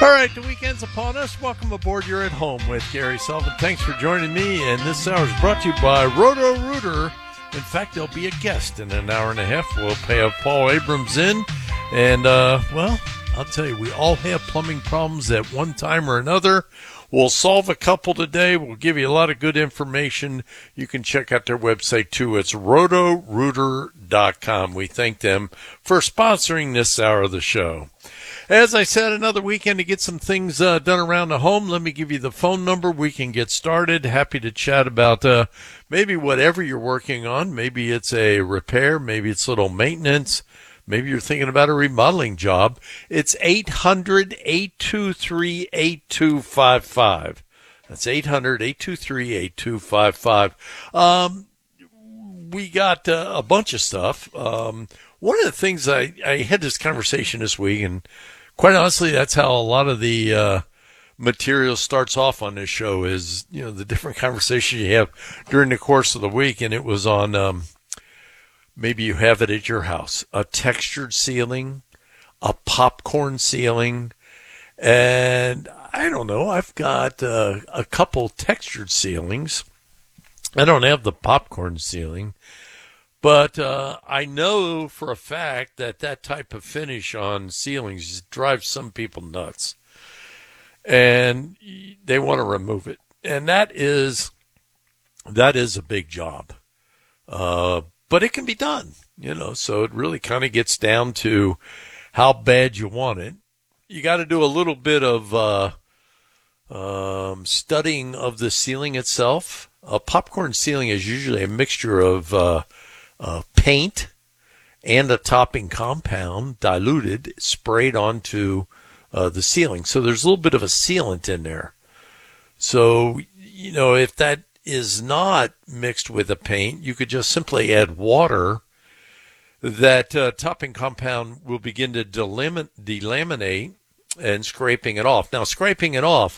All right, the weekend's upon us. Welcome aboard. You're at home with Gary Sullivan. Thanks for joining me. And this hour is brought to you by Roto-Rooter. In fact, there'll be a guest in an hour and a half. We'll have Paul Abrams in. And, well, I'll tell you, we all have plumbing problems at one time or another. We'll solve a couple today. We'll give you a lot of good information. You can check out their website, too. It's rotorooter.com. We thank them for sponsoring this hour of the show. As I said, another weekend to get some things done around the home. Let me give you the phone number. We can get started. Happy to chat about maybe whatever you're working on. Maybe it's a repair. Maybe it's a little maintenance. Maybe you're thinking about a remodeling job. It's 800-823-8255. That's 800-823-8255. We got a bunch of stuff. One of the things I had this conversation this week, and quite honestly, that's how a lot of the material starts off on this show is, you know, the different conversations you have during the course of the week. And it was on, maybe you have it at your house, a textured ceiling, a popcorn ceiling. And I don't know, I've got a couple textured ceilings. I don't have the popcorn ceiling. But I know for a fact that that type of finish on ceilings drives some people nuts. And they want to remove it. And that is a big job. But it can be done, you know. So it really kind of gets down to how bad you want it. You got to do a little bit of studying of the ceiling itself. A popcorn ceiling is usually a mixture of paint and a topping compound diluted, sprayed onto the ceiling. So there's a little bit of a sealant in there. So, you know, if that is not mixed with a paint, you could just simply add water. That topping compound will begin to delaminate and scraping it off. Now, scraping it off,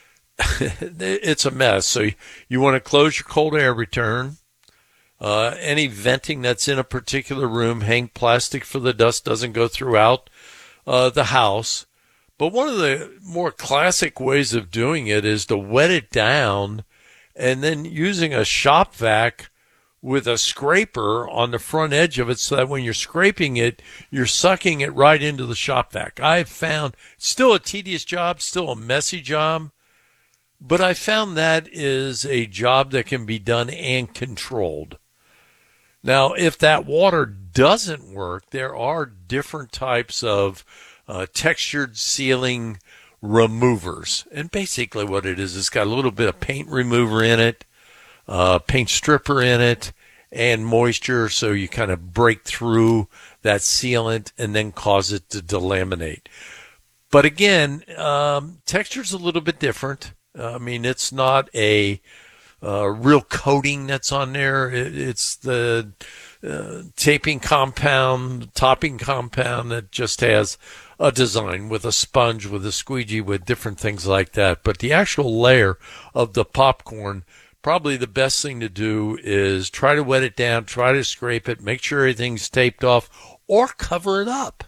it's a mess. So you want to close your cold air return. Any venting that's in a particular room, hang plastic for the dust doesn't go throughout the house. But one of the more classic ways of doing it is to wet it down and then using a shop vac with a scraper on the front edge of it so that when you're scraping it, you're sucking it right into the shop vac. I've found it's still a tedious job, still a messy job, but I found that is a job that can be done and controlled. Now, if that water doesn't work, there are different types of textured ceiling removers. And basically what it is, it's got a little bit of paint remover in it, paint stripper in it, and moisture, so you kind of break through that sealant and then cause it to delaminate. But again, texture's a little bit different. I mean, it's not a real coating that's on there. It's the topping compound that just has a design with a sponge, with a squeegee, with different things like that. But the actual layer of the popcorn, probably the best thing to do is try to wet it down, try to scrape it, make sure everything's taped off, or cover it up.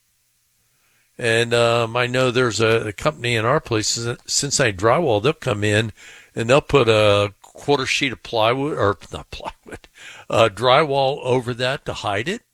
And I know there's a company in our place, Cincinnati Drywall, they'll come in and they'll put a quarter sheet of plywood, or not plywood, drywall over that to hide it.